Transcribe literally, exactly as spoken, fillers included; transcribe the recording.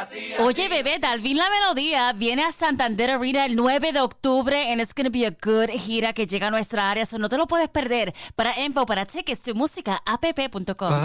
Oye, bebé, Dalvin La Melodía viene a Santander Arena el nueve de octubre and it's gonna be a good gira que llega a nuestra área, so no te lo puedes perder. Para info, para tickets, tu música, app punto com.